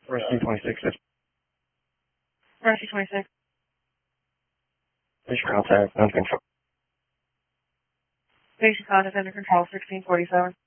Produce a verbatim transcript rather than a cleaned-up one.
Rescue twenty-six. Rescue twenty-six. Patient contact under control. Patient contact under control, sixteen forty-seven.